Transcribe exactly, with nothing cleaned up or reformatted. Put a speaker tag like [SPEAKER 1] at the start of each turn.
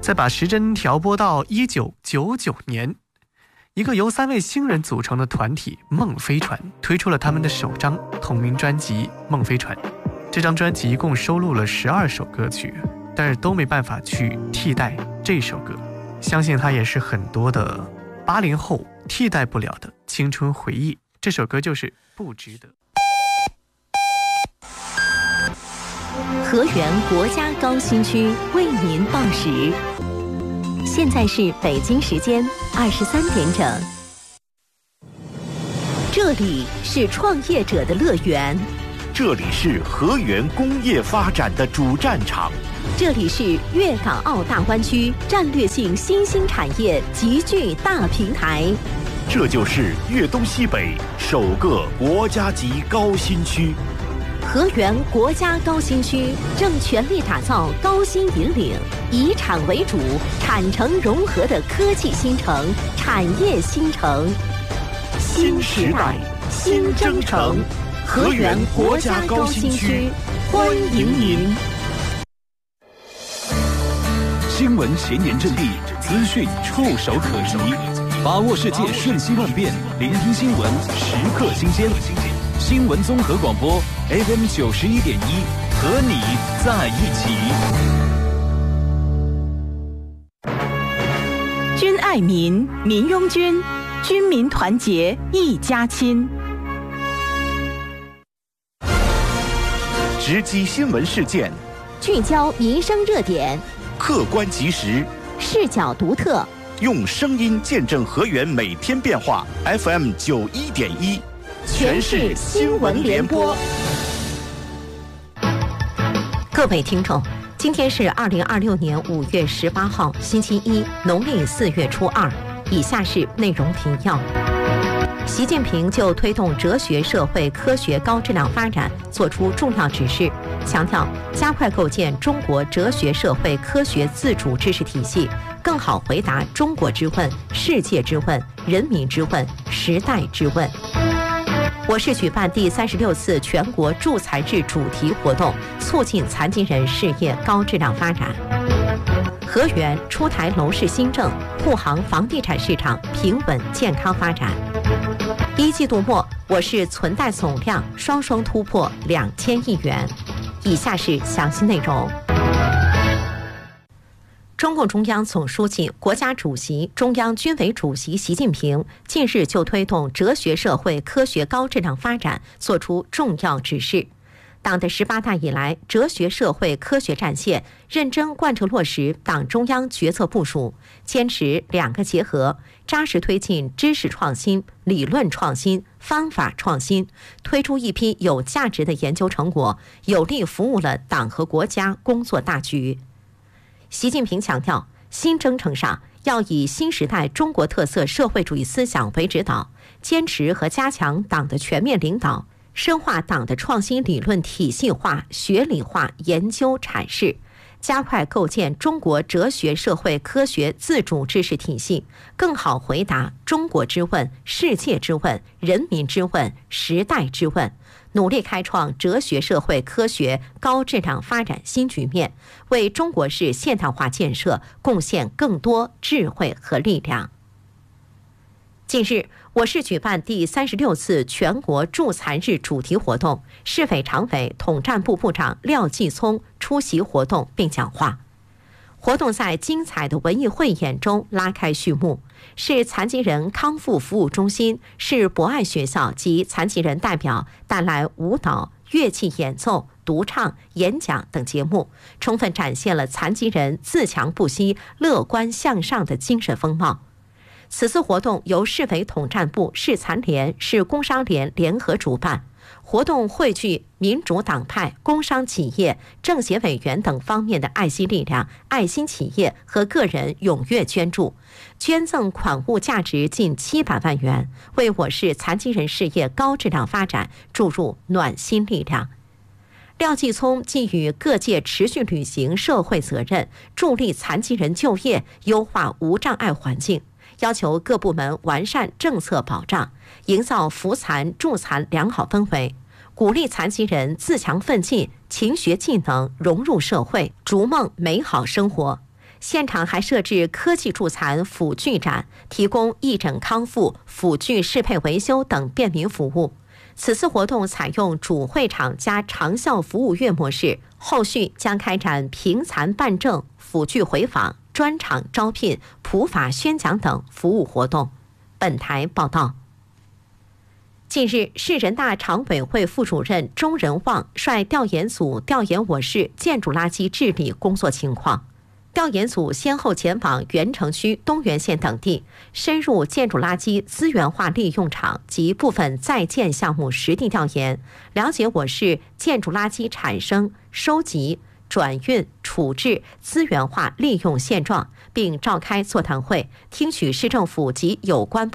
[SPEAKER 1] 再把时针调拨到一九九九年，一个由三位新人组成的团体梦飞船推出了他们的首张同名专辑《梦飞船》。这张专辑一共收录了十二首歌曲，但是都没办法去替代这首歌，相信它也是很多的八零后替代不了的青春回忆。这首歌就是《不值得》。
[SPEAKER 2] 河源国家高新区为您报时，现在是北京时间二十三点整。这里是创业者的乐园，
[SPEAKER 3] 这里是河源工业发展的主战场，
[SPEAKER 2] 这里是粤港澳大湾区战略性新兴产业集聚大平台，
[SPEAKER 3] 这就是粤东西北首个国家级高新区。
[SPEAKER 2] 河源国家高新区正全力打造高新引领、以产为主、产城融合的科技新城、产业新城。新时代，新征程，河源国家高新区，欢迎您。
[SPEAKER 4] 新闻前沿阵地，资讯触手可及，把握世界瞬息万变，聆听新闻时刻新鲜。新闻综合广播 F M 九十一点一，和你在一起。
[SPEAKER 5] 军爱民，民拥军，军民团结一家亲。
[SPEAKER 3] 直击新闻事件，
[SPEAKER 2] 聚焦民生热点，
[SPEAKER 3] 客观及时，
[SPEAKER 2] 视角独特，
[SPEAKER 3] 用声音见证河源每天变化。F M 九一点一。
[SPEAKER 2] 全市新闻联播。各位听众，今天是二零二六年五月十八号，星期一，农历四月初二。以下是内容提要：习近平就推动哲学社会科学高质量发展作出重要指示，强调加快构建中国哲学社会科学自主知识体系，更好回答中国之问、世界之问、人民之问、时代之问。我市举办第三十六次全国助残日主题活动，促进残疾人事业高质量发展。河源出台楼市新政，沪杭房地产市场平稳健康发展。一季度末，我市存贷总量双双突破两千亿元。以下是详细内容。中共中央总书记、国家主席、中央军委主席习近平近日就推动哲学社会科学高质量发展作出重要指示。党的十八大以来，哲学社会科学战线认真贯彻落实党中央决策部署，坚持两个结合，扎实推进知识创新、理论创新、方法创新，推出一批有价值的研究成果，有力服务了党和国家工作大局。习近平强调，新征程上要以新时代中国特色社会主义思想为指导，坚持和加强党的全面领导，深化党的创新理论体系化、学理化研究阐释，加快构建中国哲学社会科学自主知识体系，更好回答中国之问、世界之问、人民之问、时代之问，努力开创哲学社会科学高质量发展新局面，为中国式现代化建设贡献更多智慧和力量。近日，我市举办第三十六次全国助残日主题活动，市委常委、统战部部长廖继聪出席活动并讲话。活动在精彩的文艺汇演中拉开序幕，市残疾人康复服务中心、市博爱学校及残疾人代表带来舞蹈、乐器演奏、独唱、演讲等节目，充分展现了残疾人自强不息、乐观向上的精神风貌。此次活动由市委统战部、市残联、市工商联联合主办，活动汇聚民主党派、工商企业、政协委员等方面的爱心力量、爱心企业和个人踊跃捐助，捐赠款物价值近七百万元，为我市残疾人事业高质量发展注入暖心力量。廖继聪寄予各界持续履行社会责任，助力残疾人就业，优化无障碍环境，要求各部门完善政策保障，营造扶残助残良好氛围，鼓励残疾人自强奋进，勤学技能，融入社会，逐梦美好生活。 现场还设置科技助残辅具展，提供义诊康复、辅具适配维修等便民服务。此次活动采用主会场加长效服务月模式，后续将开展评残办证、辅具回访、专场招聘、普法宣讲等服务活动。本台报道。近日，市人大常委会副主任钟仁旺率调研组调研我市建筑垃圾治理工作情况。调研组先后前往原城区、东源县等地，深入建筑垃圾资源化利用场及部分在建项目实地调研，了解我市建筑垃圾产生、收集、转运、处置、资源化利用现状，并召开座谈会，听取市政府及有关